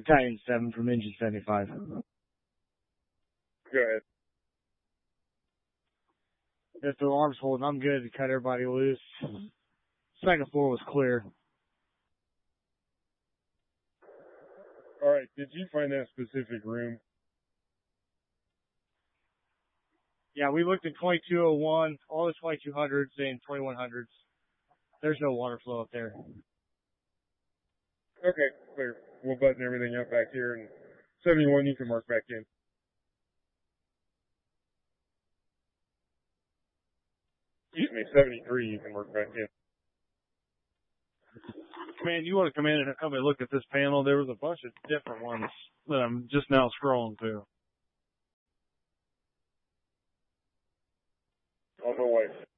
Battalion 7 from Engine 75. Go ahead. If the alarm's holding, I'm good to cut everybody loose. Second floor was clear. All right. Did you find that specific room? Yeah, we looked at 2201, all the 2200s and 2100s. There's no water flow up there. Okay, clear. We'll button everything up back here, and 71 you can mark back in. Excuse me, 73 you can mark back in. Man, you want to come in and help me look at this panel? There was a bunch of different ones that I'm just now scrolling through. On the way.